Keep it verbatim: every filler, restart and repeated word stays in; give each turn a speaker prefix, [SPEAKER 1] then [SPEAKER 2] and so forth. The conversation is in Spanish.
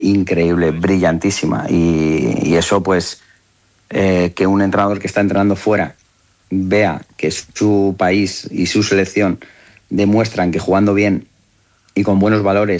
[SPEAKER 1] increíble, brillantísima. Y, y eso, pues, eh, que un entrenador que está entrenando fuera vea que su país y su selección demuestran que jugando bien y con buenos valores